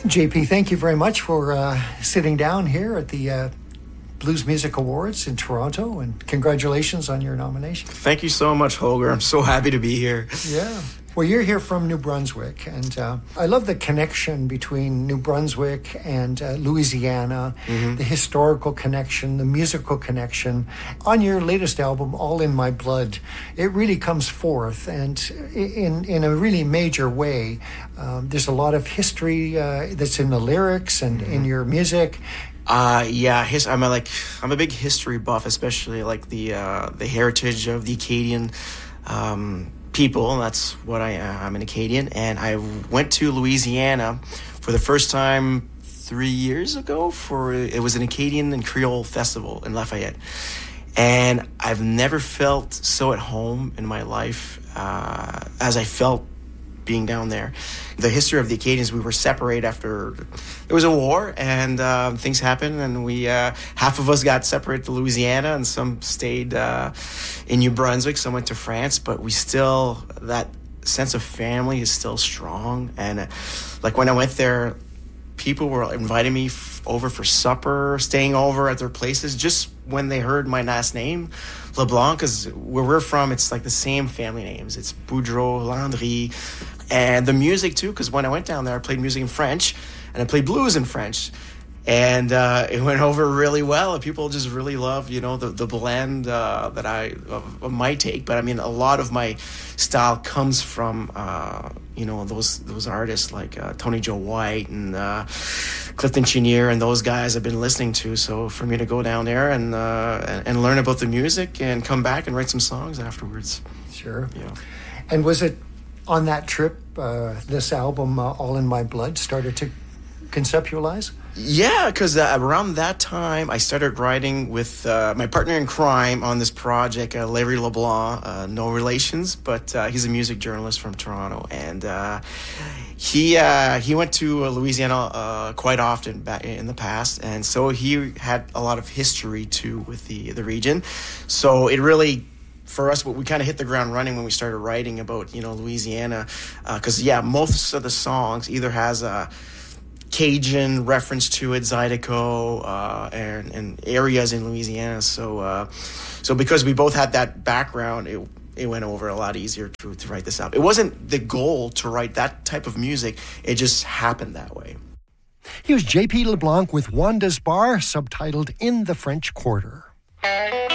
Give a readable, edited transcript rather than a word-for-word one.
JP, thank you very much for sitting down here at the Blues Music Awards in Toronto, and congratulations on your nomination. Thank you so much, Holger. I'm so happy to be here. Yeah. Well, you're here from New Brunswick, and I love the connection between New Brunswick and Louisiana, the historical connection, the musical connection. On your latest album, All in My Blood, it really comes forth, and in a really major way. There's a lot of history that's in the lyrics and in your music. I'm a big history buff, especially like the heritage of the Acadian people. That's what I am. I'm an Acadian, and I went to Louisiana for the first time 3 years ago. It was an Acadian and Creole festival in Lafayette, and I've never felt so at home in my life as I felt being down there. The history of the Acadians, we were separated after there was a war, and things happened, and we half of us got separated to Louisiana, and some stayed in New Brunswick, some went to France, but we still, that sense of family is still strong. And like when I went there, people were inviting me over for supper, staying over at their places, just when they heard my last name, LeBlanc, because where we're from, it's like the same family names. It's Boudreau, Landry, and the music too, because when I went down there, I played music in French, and I played blues in French, and it went over really well. People just really love, the blend that of my take. But I mean, a lot of my style comes from, those artists like Tony Joe White and Clifton Chenier and those guys I've been listening to. So for me to go down there and learn about the music and come back and write some songs afterwards. Sure. Yeah. And was it on that trip, this album, All in My Blood, started to conceptualize? Yeah, because around that time, I started writing with my partner in crime on this project, Larry LeBlanc, no relations, but he's a music journalist from Toronto, and he went to Louisiana quite often back in the past, and so he had a lot of history too with the region. So it really, for us, we kind of hit the ground running when we started writing about Louisiana, because most of the songs either has a Cajun reference to it, Zydeco, and areas in Louisiana. So because we both had that background, it went over a lot easier to write this out. It wasn't the goal to write that type of music. It just happened that way. Here's J.P. LeBlanc with Wanda's Bar, subtitled In the French Quarter.